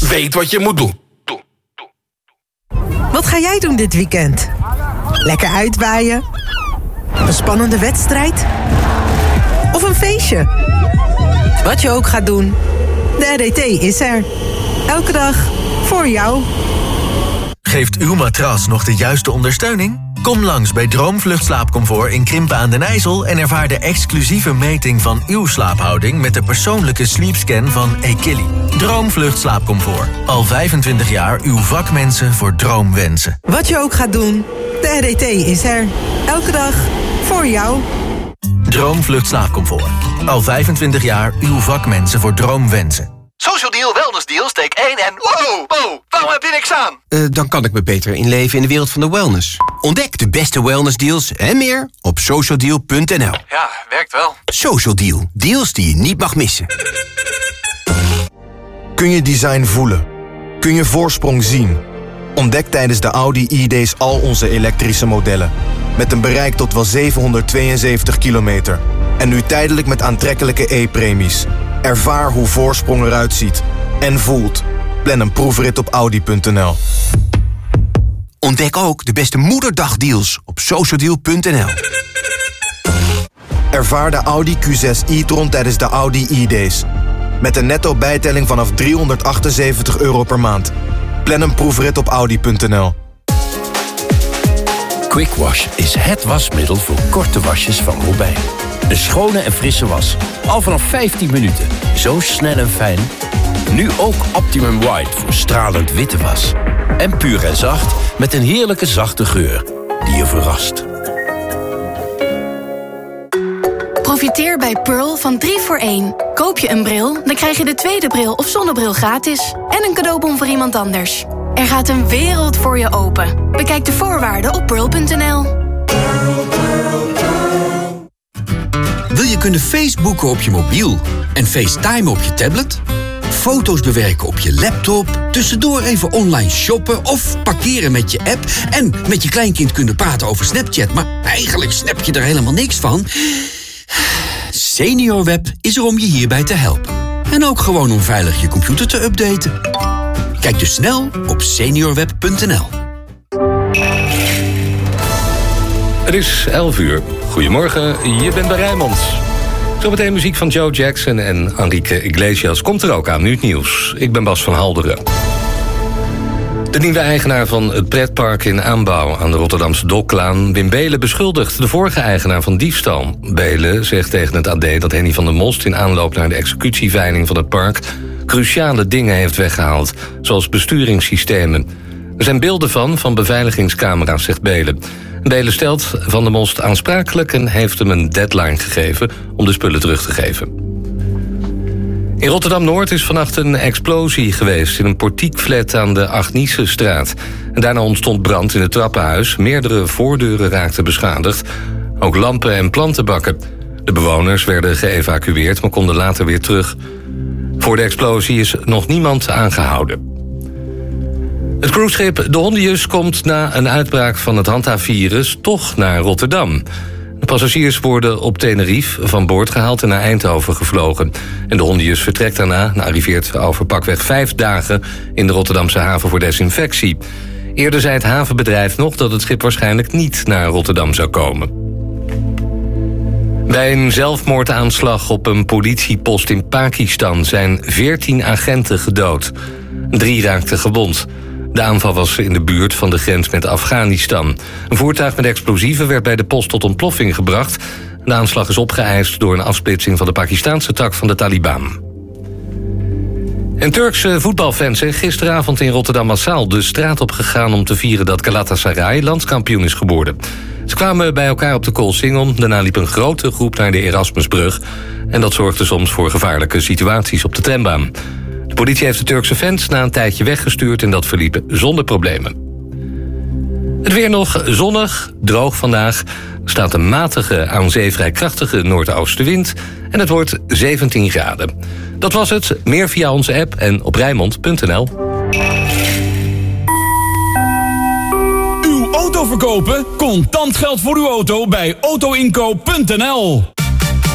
weet wat je moet doen. Wat ga jij doen dit weekend? Lekker uitwaaien? Een spannende wedstrijd? Of een feestje? Wat je ook gaat doen, de RDT is er. Elke dag voor jou. Geeft uw matras nog de juiste ondersteuning? Kom langs bij Droomvlucht Slaapcomfort in Krimpen aan den IJssel... en ervaar de exclusieve meting van uw slaaphouding... met de persoonlijke sleepscan van Equilly. Droomvlucht Slaapcomfort. Al 25 jaar uw vakmensen voor droomwensen. Wat je ook gaat doen, de RDT is er. Elke dag voor jou. Droomvlucht Slaapcomfort. Al 25 jaar uw vakmensen voor droomwensen. Social Deal, Wellness Deal, steek 1 en... Wow, waarom heb je niks aan? Dan kan ik me beter inleven in de wereld van de wellness. Ontdek de beste wellnessdeals en meer op socialdeal.nl. Ja, werkt wel. Social Deal, deals die je niet mag missen. Kun je design voelen? Kun je voorsprong zien? Ontdek tijdens de Audi E-Days al onze elektrische modellen. Met een bereik tot wel 772 kilometer. En nu tijdelijk met aantrekkelijke e-premies. Ervaar hoe voorsprong eruit ziet. En voelt. Plan een proefrit op Audi.nl. Ontdek ook de beste moederdagdeals op socialdeal.nl. Ervaar de Audi Q6 e-tron tijdens de Audi E-Days. Met een netto bijtelling vanaf €378 per maand. Plan een proefrit op Audi.nl. Quick Wash is het wasmiddel voor korte wasjes van Robijn. Een schone en frisse was. Al vanaf 15 minuten. Zo snel en fijn. Nu ook Optimum White voor stralend witte was. En puur en zacht met een heerlijke zachte geur die je verrast. Profiteer bij Pearl van 3 voor 1. Koop je een bril, dan krijg je de tweede bril of zonnebril gratis. En een cadeaubon voor iemand anders. Er gaat een wereld voor je open. Bekijk de voorwaarden op pearl.nl. Wil je kunnen Facebooken op je mobiel en FaceTime op je tablet? Foto's bewerken op je laptop, tussendoor even online shoppen of parkeren met je app en met je kleinkind kunnen praten over Snapchat, maar eigenlijk snap je er helemaal niks van? SeniorWeb is er om je hierbij te helpen. En ook gewoon om veilig je computer te updaten. Kijk dus snel op seniorweb.nl. Het is 11 uur. Goedemorgen, je bent bij Rijnmond. Zometeen muziek van Joe Jackson en Enrique Iglesias komt er ook aan. Nu het nieuws. Ik ben Bas van Halderen. De nieuwe eigenaar van het pretpark in aanbouw aan de Rotterdamse Doklaan, Wim Beelen, beschuldigt de vorige eigenaar van diefstal. Beelen zegt tegen het AD dat Henny van der Most in aanloop naar de executieveiling van het park cruciale dingen heeft weggehaald, zoals besturingssystemen. Er zijn beelden van beveiligingscamera's, zegt Beelen. Beelen stelt Van der Most aansprakelijk en heeft hem een deadline gegeven om de spullen terug te geven. In Rotterdam-Noord is vannacht een explosie geweest in een portiekflat aan de Agniesestraat. En daarna ontstond brand in het trappenhuis. Meerdere voordeuren raakten beschadigd. Ook lampen en plantenbakken. De bewoners werden geëvacueerd, maar konden later weer terug. Voor de explosie is nog niemand aangehouden. Het cruiseschip De Hondius komt na een uitbraak van het Hanta-virus toch naar Rotterdam. De passagiers worden op Tenerife van boord gehaald en naar Eindhoven gevlogen. En De Hondius vertrekt daarna en arriveert over pakweg 5 dagen in de Rotterdamse haven voor desinfectie. Eerder zei het havenbedrijf nog dat het schip waarschijnlijk niet naar Rotterdam zou komen. Bij een zelfmoordaanslag op een politiepost in Pakistan zijn 14 agenten gedood. 3 raakten gewond. De aanval was in de buurt van de grens met Afghanistan. Een voertuig met explosieven werd bij de post tot ontploffing gebracht. De aanslag is opgeëist door een afsplitsing van de Pakistaanse tak van de Taliban. En Turkse voetbalfans zijn gisteravond in Rotterdam massaal de straat op gegaan om te vieren dat Galatasaray landskampioen is geworden. Ze kwamen bij elkaar op de Koolsingel. Daarna liep een grote groep naar de Erasmusbrug. En dat zorgde soms voor gevaarlijke situaties op de trambaan. De politie heeft de Turkse fans na een tijdje weggestuurd en dat verliep zonder problemen. Het weer nog zonnig, droog vandaag. Er staat een matige, aan zee vrij krachtige noordoostenwind en het wordt 17 graden. Dat was het. Meer via onze app en op Rijnmond.nl. Uw auto verkopen? Contant geld voor uw auto bij autoinkoop.nl.